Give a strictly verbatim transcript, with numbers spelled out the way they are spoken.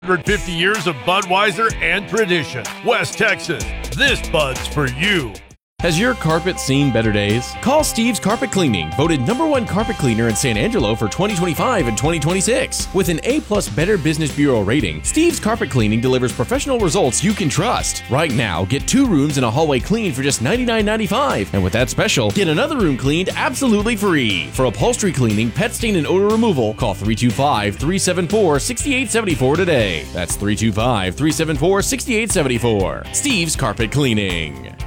one hundred fifty years of Budweiser and tradition. West Texas, this Bud's for you. Has your carpet seen better days? Call Steve's Carpet Cleaning, voted number one carpet cleaner in San Angelo for twenty twenty-five and twenty twenty-six. With an A plus Better Business Bureau rating, Steve's Carpet Cleaning delivers professional results you can trust. Right now, get two rooms and a hallway cleaned for just ninety-nine ninety-five, and with that special, get another room cleaned absolutely free. For upholstery cleaning, pet stain, and odor removal, call three two five, three seven four, six eight seven four today. That's three two five, three seven four, six eight seven four. Steve's Carpet Cleaning.